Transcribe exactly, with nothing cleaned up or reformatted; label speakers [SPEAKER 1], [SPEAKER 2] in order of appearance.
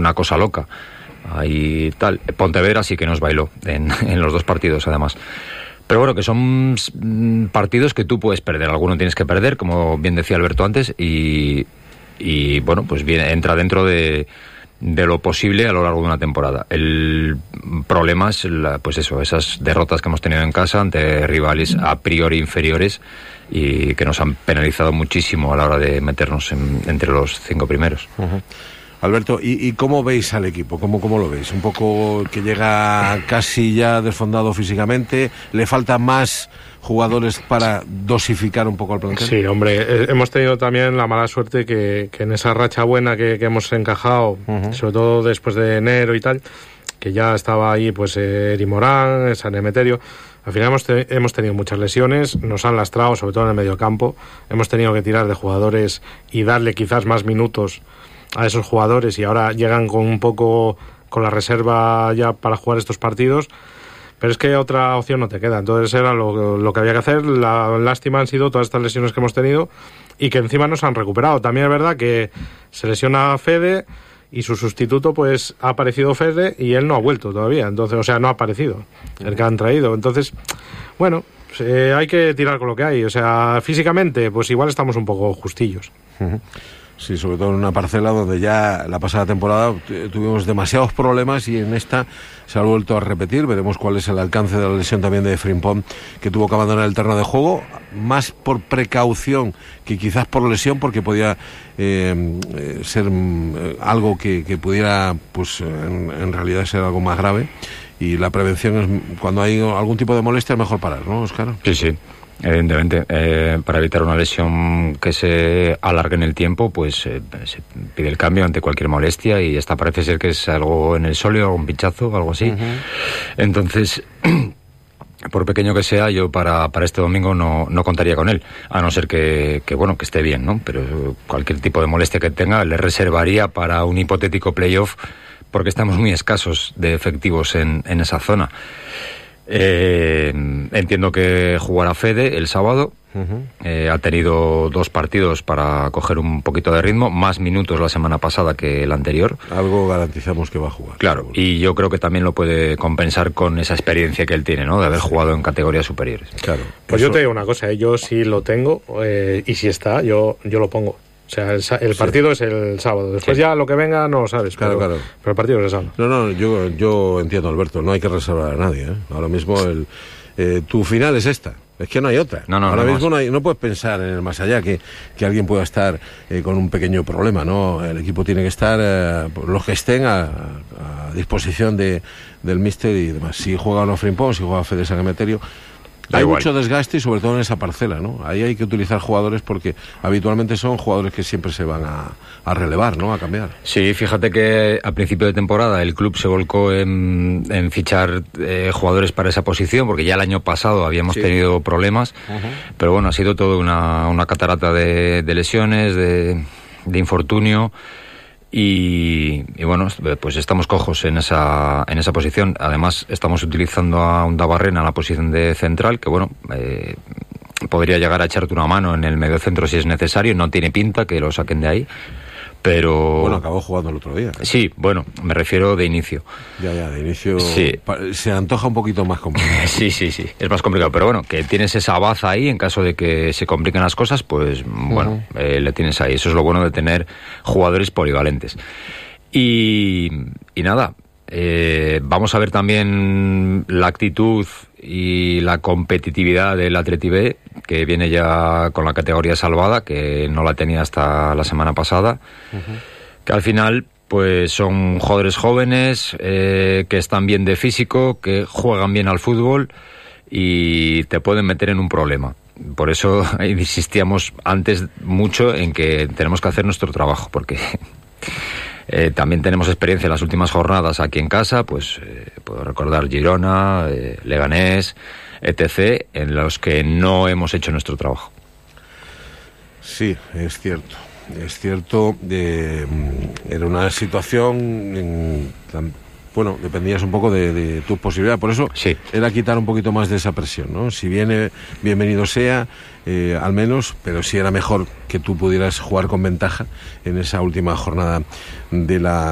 [SPEAKER 1] una cosa loca. Ahí tal. Pontevedra sí que nos bailó en, en los dos partidos, además. Pero bueno, que son partidos que tú puedes perder. Alguno tienes que perder, como bien decía Alberto antes, y, y bueno, pues viene, entra dentro de, de lo posible a lo largo de una temporada. El problema es, la, pues eso, esas derrotas que hemos tenido en casa ante rivales a priori inferiores y que nos han penalizado muchísimo a la hora de meternos en, entre los cinco primeros.
[SPEAKER 2] Uh-huh. Alberto, ¿y, ¿y cómo veis al equipo? ¿Cómo, ¿Cómo lo veis? ¿Un poco que llega casi ya desfondado físicamente? ¿Le faltan más jugadores para dosificar un poco al plantel?
[SPEAKER 3] Sí, hombre, eh, hemos tenido también la mala suerte que, que en esa racha buena que, que hemos encajado, uh-huh. sobre todo después de enero y tal, que ya estaba ahí pues eh, Eri Morán, San Emeterio. Al final hemos, te, hemos tenido muchas lesiones, nos han lastrado, sobre todo en el mediocampo. Hemos tenido que tirar de jugadores y darle quizás más minutos a esos jugadores, y ahora llegan con un poco con la reserva ya para jugar estos partidos, pero es que otra opción no te queda. Entonces era lo, lo que había que hacer. La lástima han sido todas estas lesiones que hemos tenido y que encima nos han recuperado. También es verdad que se lesiona Fede y su sustituto pues ha aparecido Fede y él no ha vuelto todavía, entonces, o sea, no ha aparecido el que han traído. Entonces, bueno, eh, hay que tirar con lo que hay. O sea, físicamente pues igual estamos un poco justillos.
[SPEAKER 2] Uh-huh. Sí, sobre todo en una parcela donde ya la pasada temporada tuvimos demasiados problemas y en esta se ha vuelto a repetir. Veremos cuál es el alcance de la lesión también de Frimpong, que tuvo que abandonar el terreno de juego, más por precaución que quizás por lesión, porque podía eh, ser eh, algo que, que pudiera, pues en, en realidad ser algo más grave. Y la prevención es, cuando hay algún tipo de molestia, es mejor parar, ¿no, Óscar?
[SPEAKER 1] Sí, sí. Evidentemente, eh, para evitar una lesión que se alargue en el tiempo, pues eh, se pide el cambio ante cualquier molestia, y esta parece ser que es algo en el sóleo, un pinchazo, algo así. Uh-huh. Entonces, por pequeño que sea, yo para, para este domingo no, no contaría con él, a no ser que, que, bueno, que esté bien, ¿no? Pero cualquier tipo de molestia que tenga le reservaría para un hipotético playoff, porque estamos muy escasos de efectivos en, en esa zona. Eh, entiendo que jugará Fede el sábado. Uh-huh. eh, ha tenido dos partidos para coger un poquito de ritmo, más minutos la semana pasada que el anterior.
[SPEAKER 2] Algo garantizamos que va a jugar.
[SPEAKER 1] Claro, y yo creo que también lo puede compensar con esa experiencia que él tiene, ¿no? De haber jugado en categorías superiores.
[SPEAKER 2] Claro.
[SPEAKER 3] Pues eso... yo te digo una cosa, ¿eh? Yo sí lo tengo, eh, y si está, yo, yo lo pongo. O sea, el, el partido sí. es el sábado. Después sí. ya lo que venga no lo sabes.
[SPEAKER 2] Claro,
[SPEAKER 3] pero,
[SPEAKER 2] claro.
[SPEAKER 3] Pero el partido es el sábado.
[SPEAKER 2] No, no, yo, yo entiendo, Alberto. No hay que reservar a nadie, ¿eh? Ahora mismo el, eh, tu final es esta. Es que no hay otra.
[SPEAKER 1] No, no,
[SPEAKER 2] Ahora
[SPEAKER 1] no
[SPEAKER 2] mismo
[SPEAKER 1] más.
[SPEAKER 2] no, hay, no puedes pensar en el más allá que, que alguien pueda estar eh, con un pequeño problema, ¿no? El equipo tiene que estar, eh, los que estén, a, a disposición de, del míster y demás. Si juega o no Frimpong, si juega Fede San Emeterio. Hay
[SPEAKER 1] igual.
[SPEAKER 2] Mucho desgaste y sobre todo en esa parcela, ¿no? Ahí hay que utilizar jugadores porque habitualmente son jugadores que siempre se van a, a relevar, ¿no? A cambiar.
[SPEAKER 1] Sí, fíjate que a principio de temporada el club se volcó en, en fichar eh, jugadores para esa posición, porque ya el año pasado habíamos sí. tenido problemas, uh-huh. pero bueno, ha sido todo una, una catarata de, de lesiones, de, de infortunio. Y, y bueno, pues estamos cojos en esa en esa posición. Además, estamos utilizando a Undabarrena en la posición de central, que bueno, eh, podría llegar a echarte una mano en el mediocentro si es necesario. No tiene pinta que lo saquen de ahí, pero...
[SPEAKER 2] Bueno, acabó jugando el otro día, ¿eh?
[SPEAKER 1] Sí, bueno, me refiero de inicio.
[SPEAKER 2] Ya, ya, de inicio...
[SPEAKER 1] Sí.
[SPEAKER 2] Se antoja un poquito más complicado.
[SPEAKER 1] Sí, sí, sí, es más complicado. Pero bueno, que tienes esa baza ahí, en caso de que se compliquen las cosas, pues bueno, uh-huh. eh, le tienes ahí. Eso es lo bueno de tener jugadores polivalentes. Y, y nada, eh, vamos a ver también la actitud y la competitividad del Atleti B, que viene ya con la categoría salvada, que no la tenía hasta la semana pasada, uh-huh. que al final pues son jugadores jóvenes, eh, que están bien de físico, que juegan bien al fútbol y te pueden meter en un problema. Por eso insistíamos antes mucho en que tenemos que hacer nuestro trabajo, porque... Eh, también tenemos experiencia en las últimas jornadas aquí en casa, pues eh, puedo recordar Girona, eh, Leganés, etcétera, en los que no hemos hecho nuestro trabajo.
[SPEAKER 2] Sí, es cierto, es cierto. Eh, era una situación, en, bueno, dependías un poco de, de tus posibilidades, por eso
[SPEAKER 1] sí.
[SPEAKER 2] era quitar un poquito más de esa presión, ¿no? Si viene, bienvenido sea, eh, al menos, pero sí era mejor que tú pudieras jugar con ventaja en esa última jornada de la